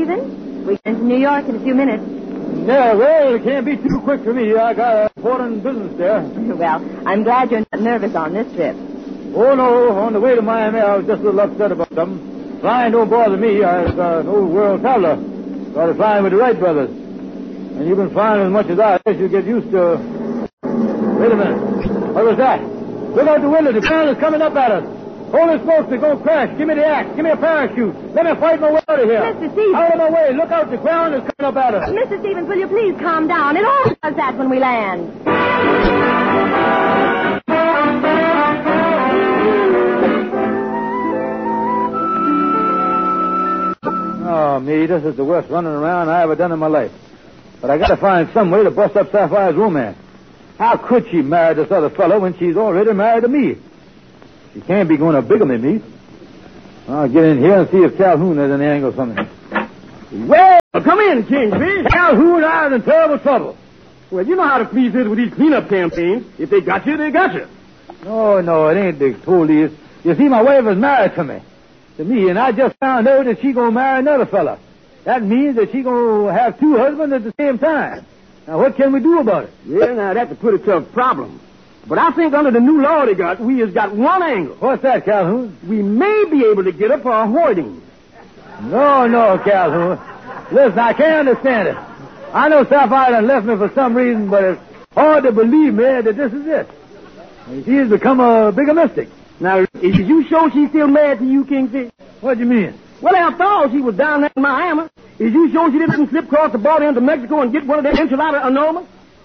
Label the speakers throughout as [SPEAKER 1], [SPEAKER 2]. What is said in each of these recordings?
[SPEAKER 1] Stephen? We get into New York in a few minutes.
[SPEAKER 2] Yeah, well, it can't be too quick for me. I got important business there.
[SPEAKER 1] Well, I'm glad you're not nervous on this trip.
[SPEAKER 2] Oh, no. On the way to Miami, I was just a little upset about something. Flying don't bother me. I was an old world traveler. Started flying with the Wright brothers. And you've been flying as much as I guess you get used to... Wait a minute. What was that? Look out the window. The plane is coming up at us. Holy smokes, they're going to crash. Give me the axe. Give me a parachute. Let me fight my way out of here.
[SPEAKER 1] Mr. Stevens.
[SPEAKER 2] Out of my way. Look out. The ground is coming up at us.
[SPEAKER 1] Mr. Stevens, will you please calm down? It always does that when we land.
[SPEAKER 2] Oh, me, this is the worst running around I ever done in my life. But I got to find some way to bust up Sapphire's romance. How could she marry this other fellow when she's already married to me? She can't be going to bigamy me. I'll get in here and see if Calhoun has any angle for me.
[SPEAKER 3] Well, come in, Kingfish.
[SPEAKER 2] Calhoun, I'm in terrible trouble.
[SPEAKER 3] Well, you know how the police is with these cleanup campaigns. If they got you, they got you.
[SPEAKER 2] No, it ain't the police. You see, my wife is married to me, and I just found out that she's going to marry another fella. That means that she's going to have two husbands at the same time. Now, what can we do about it?
[SPEAKER 3] Yeah, now, that's a pretty tough problem. But I think under the new law they got, we has got one angle.
[SPEAKER 2] What's that, Calhoun?
[SPEAKER 3] We may be able to get her for a hoarding.
[SPEAKER 2] No, Calhoun. Listen, I can't understand it. I know Sapphire done left me for some reason, but it's hard to believe me that this is it. She has become a bigamistic.
[SPEAKER 3] Now, is you sure she's still married to you, Kingfish?
[SPEAKER 2] What do you mean?
[SPEAKER 3] Well, after all, she was down there in Miami. Is you sure she didn't slip across the border into Mexico and get one of them enchilada enormous?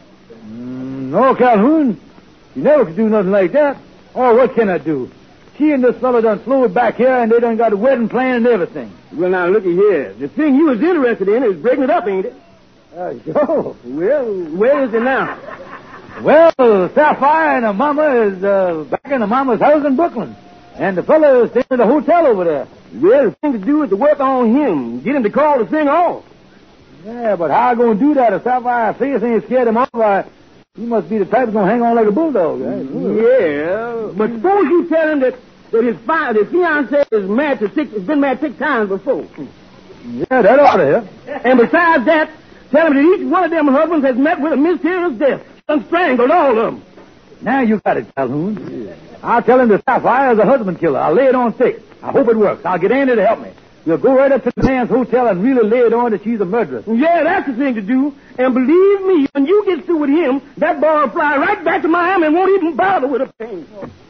[SPEAKER 2] No, Calhoun. You never could do nothing like that. Oh, what can I do? She and this fellow done flew back here, and they done got a wedding plan and everything.
[SPEAKER 3] Well, now, looky here. The thing you was interested in is breaking it up, ain't it?
[SPEAKER 2] Sure.
[SPEAKER 3] Well, where is it now?
[SPEAKER 2] Well, Sapphire and her mama is back in her mama's house in Brooklyn. And the fellow is staying at the hotel over there.
[SPEAKER 3] Well, the thing to do is to work on him. Get him to call the thing off.
[SPEAKER 2] Yeah, but how I going to do that if Sapphire's face ain't scared him off? He must be the type that's going to hang on like a bulldog.
[SPEAKER 3] Yeah, but suppose you tell him that his fiancé has been married 6 times before.
[SPEAKER 2] Yeah, that ought to help.
[SPEAKER 3] And besides that, tell him that each one of them husbands has met with a mysterious death. Some strangled all of them.
[SPEAKER 2] Now you got it, Calhoun. Yeah. I'll tell him that Sapphire is a husband killer. I'll lay it on thick. I hope it works. I'll get Andy to help me. We'll go right up to the man's hotel and really lay it on that she's a murderess.
[SPEAKER 3] Yeah, that's the thing to do. And believe me, when you get through with him, that boy will fly right back to Miami and won't even bother with a thing.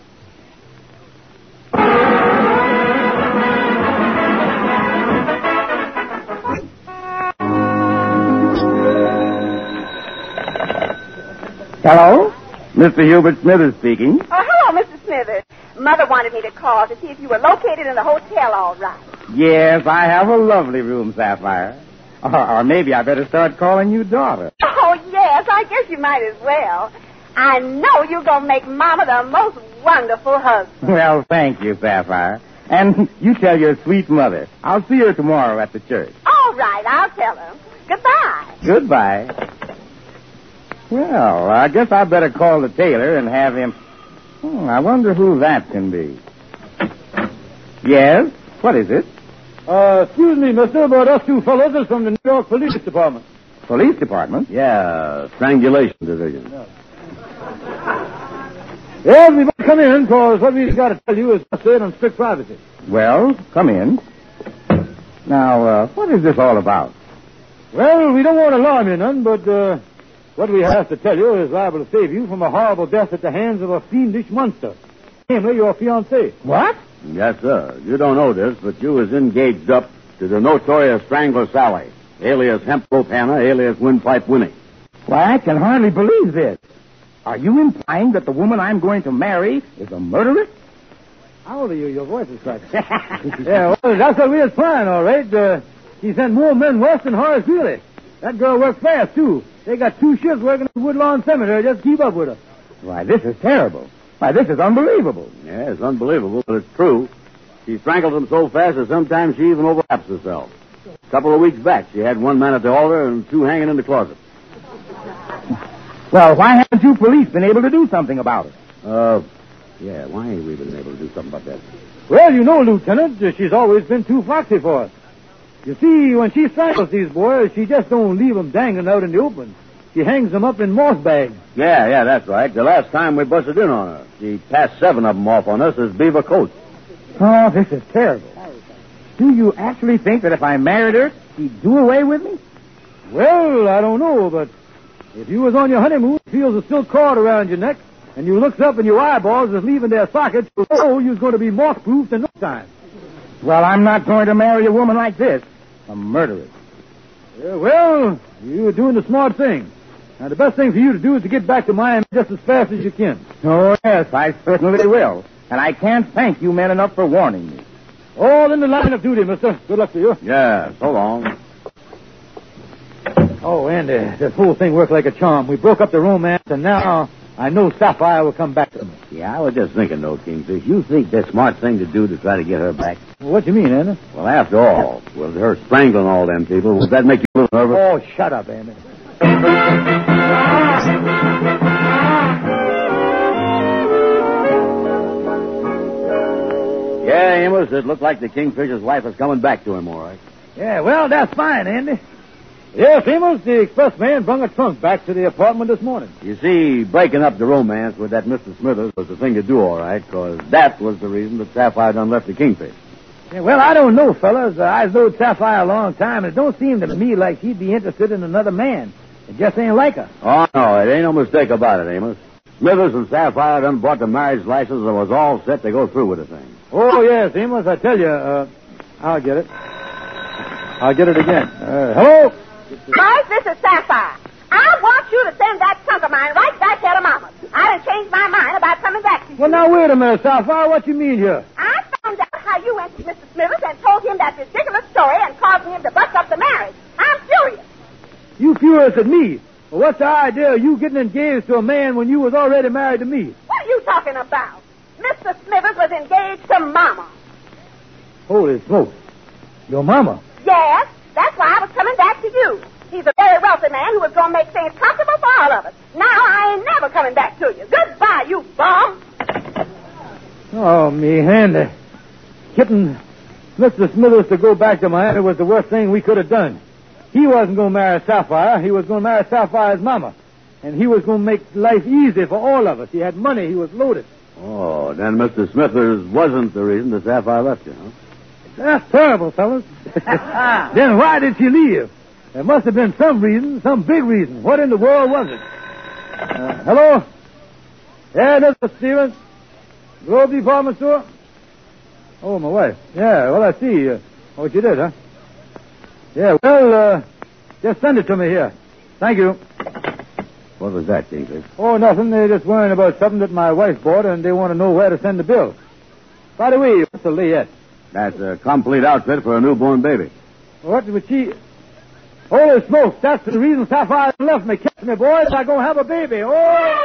[SPEAKER 4] Hello? Mr. Hubert Smithers speaking.
[SPEAKER 1] Oh, hello, Mr. Smithers. Mother wanted me to call to see if you were located in the hotel all right.
[SPEAKER 4] Yes, I have a lovely room, Sapphire. Or maybe I better start calling you daughter.
[SPEAKER 1] Oh, yes, I guess you might as well. I know you're going to make Mama the most wonderful husband.
[SPEAKER 4] Well, thank you, Sapphire. And you tell your sweet mother. I'll see her tomorrow at the church.
[SPEAKER 1] All right, I'll tell her. Goodbye.
[SPEAKER 4] Goodbye. Well, I guess I better call the tailor and have him... I wonder who that can be. Yes? What is it?
[SPEAKER 2] Excuse me, mister, but us two fellows is from the New York Police Department.
[SPEAKER 4] Police Department?
[SPEAKER 5] Yeah, Strangulation Division.
[SPEAKER 2] Yeah, we better come in, because what we've got to tell you is staying on strict privacy.
[SPEAKER 4] Well, come in. Now, what is this all about?
[SPEAKER 2] Well, we don't want to alarm you none, but what we have to tell you is liable to save you from a horrible death at the hands of a fiendish monster. Namely, your fiancée.
[SPEAKER 4] What?
[SPEAKER 5] Yes, sir. You don't know this, but you was engaged up to the notorious Strangler Sally, alias Hemp Rope Hannah, alias Windpipe Winnie.
[SPEAKER 4] Why, I can hardly believe this. Are you implying that the woman I'm going to marry is a murderess?
[SPEAKER 2] How old are you? Your voice is cracking. Yeah, well, that's what we was trying, all right. She sent more men west than Horace Greeley. That girl works fast, too. They got 2 shifts working at the Woodlawn Cemetery just to keep up with her.
[SPEAKER 4] Why, this is terrible. Why, this is unbelievable.
[SPEAKER 5] Yeah, it's unbelievable, but it's true. She strangled them so fast that sometimes she even overlaps herself. A couple of weeks back, she had 1 man at the altar and 2 hanging in the closet.
[SPEAKER 4] Well, why haven't you police been able to do something about it?
[SPEAKER 5] Yeah, why ain't we been able to do something about that?
[SPEAKER 2] Well, you know, Lieutenant, she's always been too foxy for us. You see, when she strangles these boys, she just don't leave them dangling out in the open. She hangs them up in moss bags.
[SPEAKER 5] Yeah, that's right. The last time we busted in on her, she passed 7 of them off on us as beaver coats.
[SPEAKER 4] Oh, this is terrible. Do you actually think that if I married her, she'd do away with me?
[SPEAKER 2] Well, I don't know, but if you was on your honeymoon, feels a silk cord around your neck, and you looks up and your eyeballs is leaving their sockets, oh, you're going to be moth-proofed in no time.
[SPEAKER 4] Well, I'm not going to marry a woman like this. A murderess.
[SPEAKER 2] Yeah, well, you're doing the smart thing. Now, the best thing for you to do is to get back to Miami just as fast as you can.
[SPEAKER 4] Oh, yes, I certainly will. And I can't thank you men enough for warning me.
[SPEAKER 2] All in the line of duty, mister. Good luck to you.
[SPEAKER 5] Yeah, so long.
[SPEAKER 2] Oh, Andy, this whole thing worked like a charm. We broke up the romance, and now I know Sapphire will come back to me.
[SPEAKER 5] Yeah, I was just thinking, though, Kingfish, you think the smart thing to do to try to get her back?
[SPEAKER 2] Well, what do you mean, Andy?
[SPEAKER 5] Well, after all, with her strangling all them people, would that make you a little nervous?
[SPEAKER 2] Oh, shut up, Andy.
[SPEAKER 5] Yeah, Amos, it looked like the Kingfisher's wife is coming back to him, all right.
[SPEAKER 2] Yeah, well, that's fine, Andy. Yes, Amos, the expressman brought a trunk back to the apartment this morning.
[SPEAKER 5] You see, breaking up the romance with that Mr. Smithers was the thing to do, all right, because that was the reason that Sapphire done left the Kingfish.
[SPEAKER 2] Yeah, well, I don't know, fellas. I've known Sapphire a long time, and it don't seem to me like she'd be interested in another man. It just ain't like her.
[SPEAKER 5] Oh, no, it ain't no mistake about it, Amos. Smithers and Sapphire done brought the marriage license and was all set to go through with the thing.
[SPEAKER 2] Oh, yes, Amos, I tell you, I'll get it. I'll get it again. Hello?
[SPEAKER 1] Boys, this is Sapphire. I want you to send that trunk of mine right back there to Mama's. I done changed my mind about coming back to you.
[SPEAKER 2] Well, now, wait a minute, Sapphire. What you mean here?
[SPEAKER 1] I found out how you went to Mr. Smithers and told him that ridiculous story and causing him to bust up the marriage. I'm furious.
[SPEAKER 2] You furious at me? Well, what's the idea of you getting engaged to a man when you was already married to me?
[SPEAKER 1] What are you talking about? Mr. Smithers was engaged to Mama.
[SPEAKER 2] Holy smokes. Your mama?
[SPEAKER 1] Yes, that's why I was coming back to you. He's a very wealthy man who was going to make things comfortable for all of us. Now I ain't never coming back to you. Goodbye, you bum.
[SPEAKER 2] Oh, me handy. Getting Mr. Smithers to go back to Miami was the worst thing we could have done. He wasn't going to marry Sapphire. He was going to marry Sapphire's mama. And he was going to make life easy for all of us. He had money. He was loaded.
[SPEAKER 5] Oh, then Mr. Smithers wasn't the reason that Sapphire left you, huh?
[SPEAKER 2] That's terrible, fellas. Then why did she leave? There must have been some reason, some big reason. What in the world was it? Hello? Yeah, Mr. Stevens. Globe Department Store? Oh, my wife. Yeah, well, I see. Oh, she did, huh? Yeah, well, just send it to me here. Thank you.
[SPEAKER 5] What was that, Kingfish?
[SPEAKER 2] Oh, nothing. They're just worrying about something that my wife bought, and they want to know where to send the bill. By the way, what's the layette?
[SPEAKER 5] That's a complete outfit for a newborn baby.
[SPEAKER 2] What would she... Holy smokes, that's the reason Sapphire left me. Catch me, boys. I'm going to have a baby. Oh!